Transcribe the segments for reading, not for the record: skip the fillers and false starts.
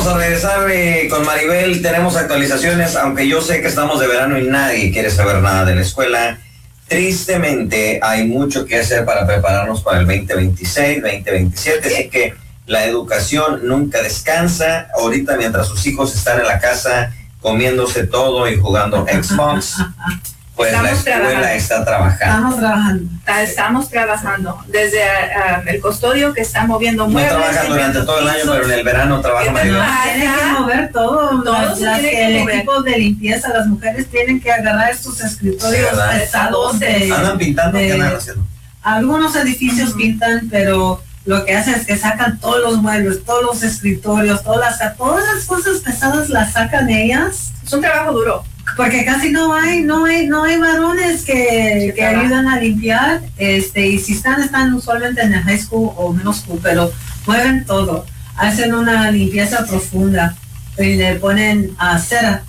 a regresar con Maribel. Tenemos actualizaciones, aunque yo sé que estamos de verano y nadie quiere saber nada de la escuela. Tristemente, hay mucho que hacer para prepararnos para el 2026, 2027, así que la educación nunca descansa. Ahorita, mientras sus hijos están en la casa comiéndose todo y jugando Xbox, pues la escuela está trabajando. Estamos trabajando. Desde el custodio que está moviendo muebles. No trabajan durante todo el año, pero en el verano trabajan más. Tienen que mover todo. El equipo de limpieza, las mujeres tienen que agarrar estos escritorios pesados. Andan pintando, ¿qué andan haciendo? Algunos edificios pintan, pero lo que hacen es que sacan todos los muebles, todos los escritorios, todas las cosas pesadas las sacan ellas. Es un trabajo duro. Porque casi no hay varones que ayudan a limpiar, y si están usualmente en el high school o middle school, pero mueven todo, hacen una limpieza profunda y le ponen cera,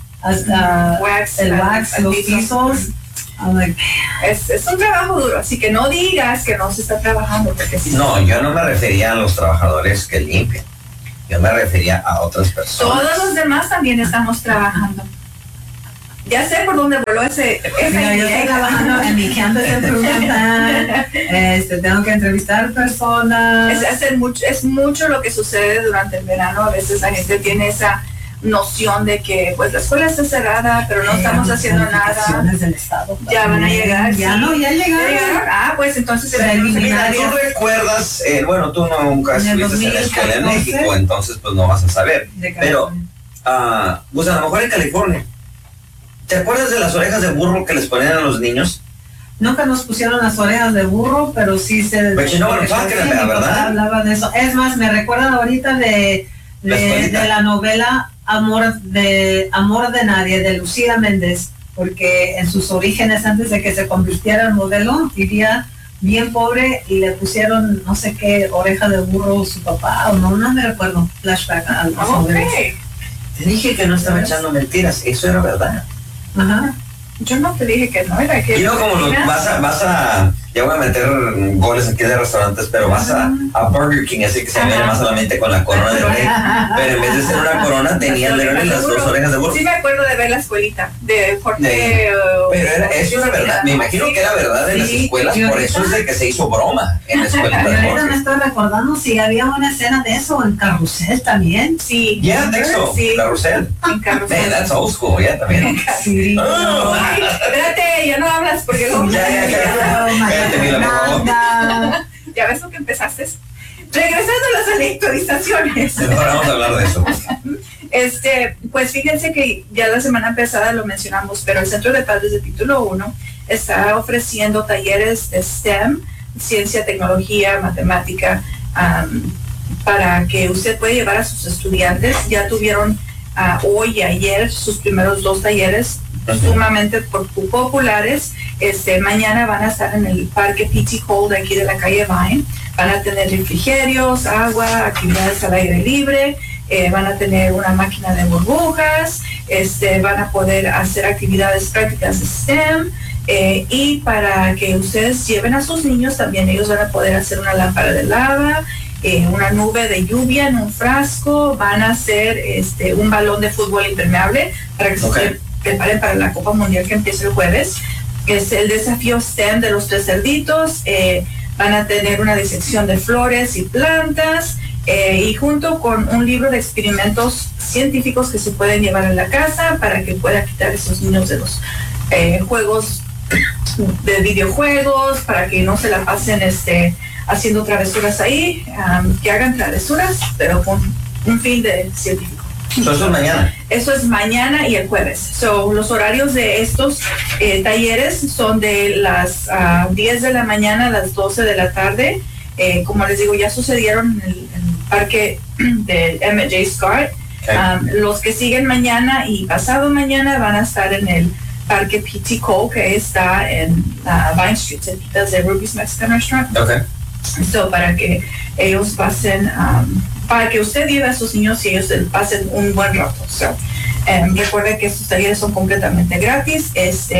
el wax, los pisos. Es un trabajo duro, así que no digas que no se está trabajando, porque sí. No, yo no me refería a los trabajadores que limpian, yo me refería a otras personas. Todos los demás también estamos trabajando. Ya sé por dónde voló esa idea. Yo estoy trabajando en mi campus de improvement. Tengo que entrevistar personas. Es mucho lo que sucede durante el verano. A veces la gente tiene esa noción de que pues la escuela está cerrada, pero no estamos haciendo nada. Del estado, ya van a llegar. Ya llegaron. Pues entonces ¿Tú recuerdas? Bueno, tú nunca estuviste en la escuela en México, entonces pues no vas a saber. Pero, pues a lo mejor en California. ¿Te acuerdas de las orejas de burro que les ponían a los niños? Nunca nos pusieron las orejas de burro, pero sí se... ¿verdad? Hablaba de eso. Es más, me recuerdan ahorita de la novela Amor de Nadie, de Lucía Méndez, porque en sus orígenes, antes de que se convirtiera en modelo, vivía bien pobre y le pusieron no sé qué oreja de burro su papá, o no me recuerdo. Flashback a algo sobre eso. Te dije que no estaba echando mentiras, eso era verdad. Ajá. Yo no te dije que no, era que... Y no como vas a... Ya voy a meter goles aquí de restaurantes, pero vas a Burger King, así que se me viene más a la mente con la corona de rey. Pero en vez de ser una corona, tenían las dos orejas de burro. Sí me acuerdo de ver la escuelita, de Jorge... Pero eso era verdad, me imagino que era verdad en las escuelas, por eso es de que se hizo broma en la escuela. Ahorita me estoy recordando si había una escena de eso en Carrusel también. Sí. Yeah, Texo, Carrusel. En Carrusel. Man, that's old school, yeah, también. Sí. Espérate, ya no hablas porque... Ya ves lo que empezaste. Regresando a las actualizaciones. Mejor vamos a hablar de eso. Pues fíjense que ya la semana pasada lo mencionamos, pero el Centro de Padres de Título 1 está ofreciendo talleres de STEM, ciencia, tecnología, matemática, para que usted pueda llevar a sus estudiantes. Ya tuvieron hoy y ayer sus primeros 2 talleres sumamente populares. Mañana van a estar en el parque Peachy Hall de aquí de la calle Vine. Van a tener refrigerios, agua, actividades al aire libre, van a tener una máquina de burbujas, van a poder hacer actividades prácticas de STEM, y para que ustedes lleven a sus niños también, ellos van a poder hacer una lámpara de lava, una nube de lluvia en un frasco, van a hacer un balón de fútbol impermeable para que se preparen para la Copa Mundial que empieza el jueves. Es el desafío STEM de los 3 cerditos. Van a tener una disección de flores y plantas, y junto con un libro de experimentos científicos que se pueden llevar a la casa para que pueda quitar a esos niños de los juegos de videojuegos, para que no se la pasen haciendo travesuras ahí, que hagan travesuras, pero con un fin de científico. Eso es mañana. Eso es mañana y el jueves. Los horarios de estos talleres son de las 10 de la mañana a las 12 de la tarde. Como les digo, ya sucedieron en el parque de Emmett J. Scott. Los que siguen mañana y pasado mañana van a estar en el parque Peachy Hall, que está en Vine Street, cerquita de Ruby's Mexican Restaurant. Okay. Para que ellos pasen, para que usted lleve a sus niños y ellos pasen un buen rato. Recuerde que estos talleres son completamente gratis.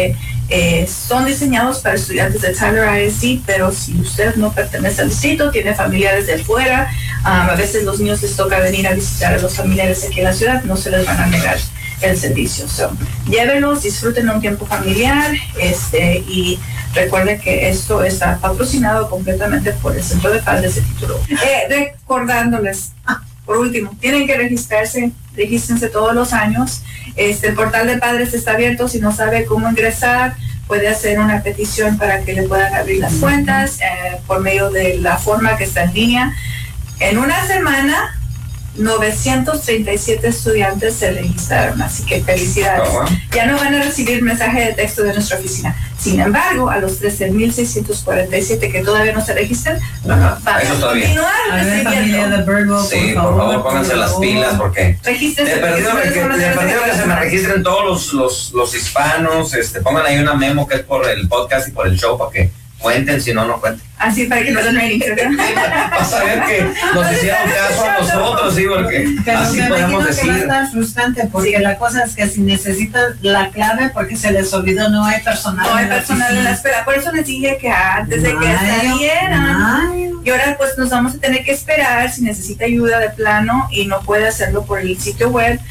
son diseñados para estudiantes de Tyler ISD, pero si usted no pertenece al distrito, tiene familiares de fuera, a veces los niños les toca venir a visitar a los familiares aquí en la ciudad, no se les van a negar el servicio. Llévenlos, disfruten un tiempo familiar, y recuerden que esto está patrocinado completamente por el Centro de Padres de Título. Recordándoles, por último, tienen que regístrense todos los años. El portal de padres está abierto. Si no sabe cómo ingresar, puede hacer una petición para que le puedan abrir las cuentas por medio de la forma que está en línea. En una semana, 937 estudiantes se registraron, así que felicidades. Ya no van a recibir mensaje de texto de nuestra oficina. Sin embargo, a los 13,647 que todavía no se registran, van a continuar recibiendo. Sí, por favor, pónganse las pilas, porque de perdido que se me registren todos los hispanos. Pongan ahí una memo que es por el podcast y por el show, para que cuenten, si no, no cuenten. Así para que no den rating, vas a ver que nos hicieron caso a nosotros, sí, porque pero así podemos decir. Que va a estar frustrante, porque la cosa es que si necesitan la clave porque se les olvidó, no hay personal. No hay personal en la escuela. Por eso les dije que antes de que salieran, y ahora pues nos vamos a tener que esperar si necesita ayuda de plano y no puede hacerlo por el sitio web.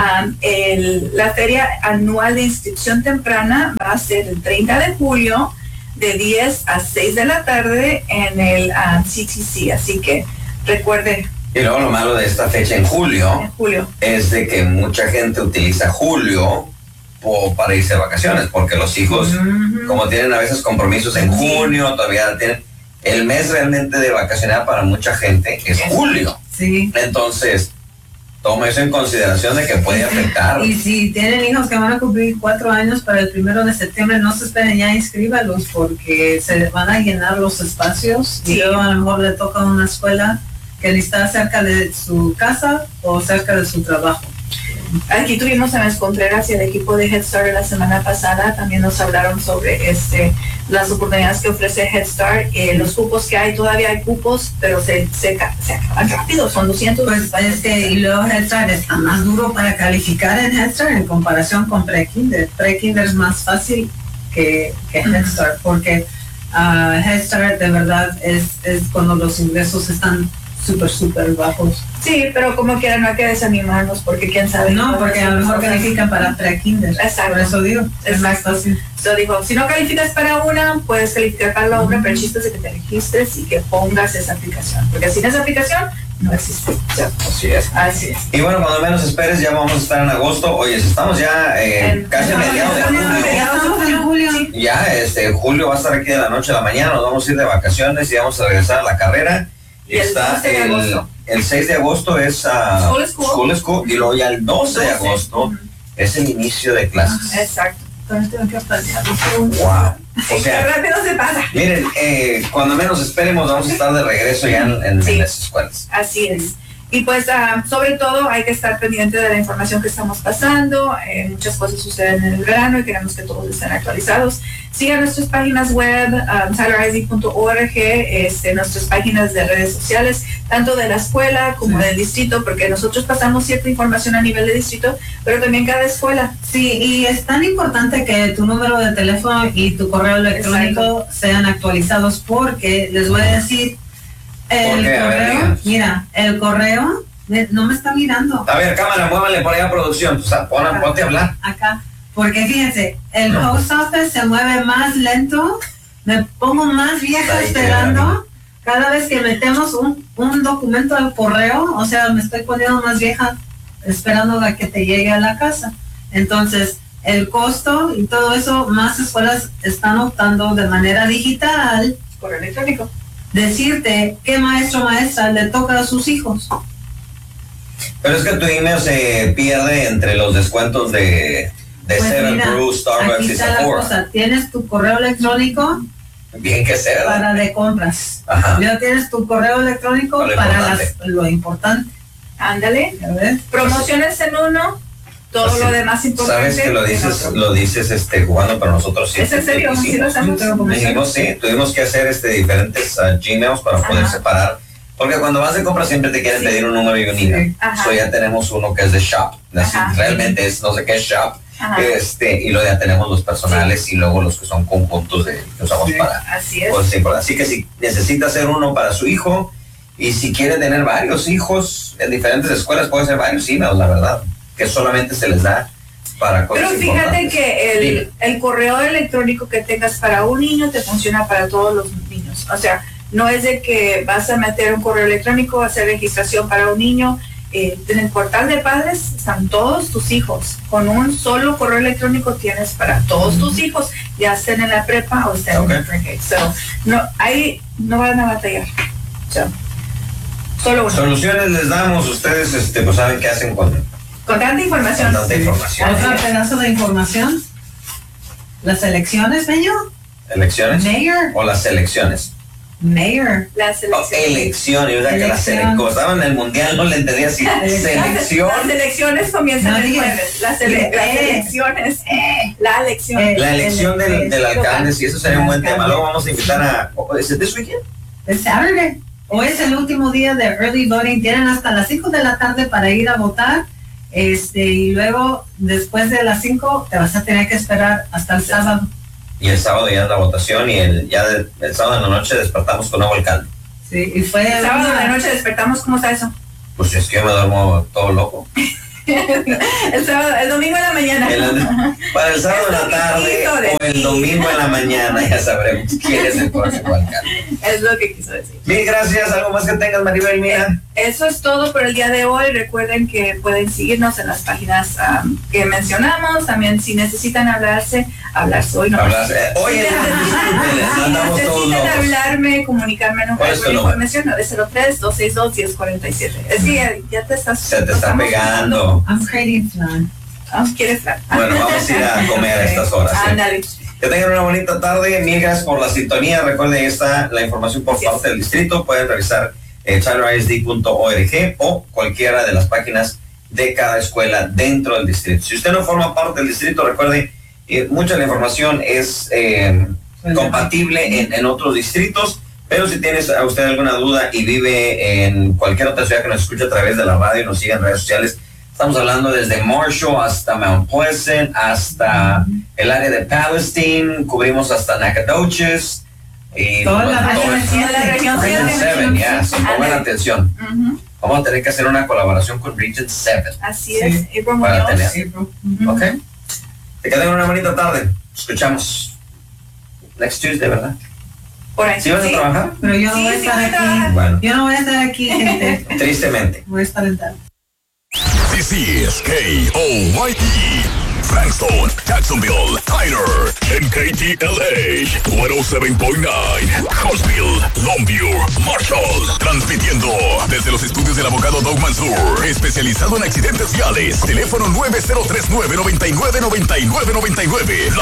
La feria anual de inscripción temprana va a ser el 30 de julio, de 10 a 6 de la tarde en el CTC, así que recuerde. Y luego lo malo de esta fecha en julio es de que mucha gente utiliza julio para irse de vacaciones, porque los hijos, como tienen a veces compromisos en junio, todavía tienen el mes realmente de vacacionar para mucha gente es julio. Sí. Entonces, toma eso en consideración de que puede afectar. Y si tienen hijos que van a cumplir 4 años para el 1 de septiembre, no se esperen, ya inscríbalos, porque se van a llenar los espacios. Y luego a lo mejor le toca a una escuela que está cerca de su casa o cerca de su trabajo. Aquí tuvimos a Ms. Contreras y el equipo de Head Start la semana pasada. También nos hablaron sobre las oportunidades que ofrece Head Start, los cupos que hay. Todavía hay cupos, pero se acaban rápido, son 200. Pues y luego Head Start está más duro para calificar en Head Start en comparación con Pre-Kinder. Pre-Kinder es más fácil que Head Start, porque Head Start de verdad es cuando los ingresos están súper bajos. Sí, pero como quiera no hay que desanimarnos, porque quién sabe. No, porque a lo mejor califican para Pre-Kinder. Exacto. Por eso digo, es más fácil. Yo digo, si no calificas para una, puedes calificar para la otra, pero el chiste es de que te registres y que pongas esa aplicación, porque sin esa aplicación no existe. Así es. Y bueno, cuando menos esperes, ya vamos a estar en agosto. Oye, estamos ya casi a mediados de julio. Ya, julio va a estar aquí de la noche a la mañana, nos vamos a ir de vacaciones y vamos a regresar a la carrera. Y está el 6 de agosto es School School, y luego ya el 12 de agosto es el inicio de clases. Exacto. Entonces tengo que planear. Wow. O sea, rápido se pasa. Miren, cuando menos esperemos, vamos a estar de regreso ya en las escuelas. Así es. Y pues sobre todo hay que estar pendiente de la información que estamos pasando. Muchas cosas suceden en el verano y queremos que todos estén actualizados. Sigan nuestras páginas web, tylerisd.org, nuestras páginas de redes sociales, tanto de la escuela como del distrito, porque nosotros pasamos cierta información a nivel de distrito, pero también cada escuela. Sí, y es tan importante que tu número de teléfono y tu correo electrónico sean actualizados, porque les voy a decir, el correo, mira, el correo no me está mirando. A ver, cámara, muévale por ahí a producción. O sea, ponte a hablar. Acá, porque fíjense, el post office se mueve más lento, me pongo más vieja esperando. Cada vez que metemos un documento al correo, o sea, me estoy poniendo más vieja esperando a que te llegue a la casa. Entonces, el costo y todo eso, más escuelas están optando de manera digital, correo electrónico, decirte qué maestro o maestra le toca a sus hijos. Pero es que tu email se pierde entre los descuentos de Seven, Brew, Starbucks aquí y está Sephora. la cosa, tienes tu correo electrónico bien que sea para de compras. Ajá. Luego tienes tu correo electrónico para lo importante. Ándale. Promociones en uno, todo así, lo demás importante. Sabes que lo dices jugando, pero nosotros sí. ¿Es en serio? ¿Sí lo hacemos? Tuvimos que hacer diferentes Gmails para poder separar. Porque cuando vas de compra siempre te quieren pedir un número y un email. So ya tenemos uno que es de shop. Realmente es, no sé qué es shop. y luego ya tenemos los personales y luego los que son conjuntos que usamos para cosas importantes. Así que si necesita hacer uno para su hijo y si quiere tener varios hijos en diferentes escuelas, puede ser varios emails, la verdad, que solamente se les da para cosas importantes. Pero fíjate que el correo electrónico que tengas para un niño te funciona para todos los niños. O sea, no es de que vas a meter un correo electrónico, hacer registración para un niño. En el portal de padres están todos tus hijos. Con un solo correo electrónico tienes para todos tus hijos, ya estén en la prepa o estén en el pre-K. No van a batallar. Solo uno. Soluciones les damos, ustedes pues saben qué hacen con tanta información. Otro pedazo de información. Las elecciones, señor. ¿Elecciones? Mayor. ¿O las elecciones? Mayor. Las elecciones. Elecciones, que como estaban en el mundial no le entendía así. Selección. Las elecciones comienzan el jueves. Las elecciones. La elección. La elección del alcalde, sí, eso sería un buen tema. Luego vamos a invitar a... ¿Es it this weekend? Es Saturday. Hoy es el último día de early voting. Tienen hasta las 5 de la tarde para ir a votar. Y luego, después de las 5, te vas a tener que esperar hasta el sábado. Y el sábado ya es la votación y el sábado en la noche despertamos con nuevo alcalde. Sí, y fue... El sábado en la noche despertamos, ¿cómo está eso? Pues es que yo me duermo todo loco. el domingo en la mañana. Para el sábado en la tarde o el domingo en la mañana ya sabremos quién es el próximo alcalde. Es lo que quiso decir. Mil gracias. ¿Algo más que tengas, Maribel? Mira. Eso es todo por el día de hoy. Recuerden que pueden seguirnos en las páginas que mencionamos. También si necesitan hablarse hoy. No hoy andamos todos locos. Hablarme, comunicarme, no información 903-262-1047. Es que ya te estás... Se te está pegando. I'm creating flan. ¿Quieres flan? Bueno, vamos a ir a comer a estas horas. Ándale. Que tengan una bonita tarde. Mil gracias por la sintonía. Recuerden, ahí está la información por parte del distrito. Pueden revisar tylerisd.org o cualquiera de las páginas de cada escuela dentro del distrito. Si usted no forma parte del distrito, recuerde, mucha de la información es compatible en otros distritos, pero si tienes a usted alguna duda y vive en cualquier otra ciudad que nos escuche a través de la radio y nos siga en redes sociales, estamos hablando desde Marshall hasta Mount Pleasant, hasta el área de Palestine, cubrimos hasta Nacogdoches, y toda la región 7, pongan atención. Vamos a tener que hacer una colaboración con Region 7. Así es, para tener. Ok. Que tengan una bonita tarde. Escuchamos next Tuesday, ¿verdad? Por ahí. ¿Sí vas a trabajar? Pero yo no voy a estar aquí. Bueno. Yo no voy a estar aquí, gente. Tristemente. Voy a estar en tal. This is KOYE. Frankston, Jacksonville, Tyler, and KTLA 107.9, Huntsville, Longview, Marshall, transmitiendo desde los estudios del abogado Doug Mansour, especializado en accidentes viales. Teléfono 9039-999999,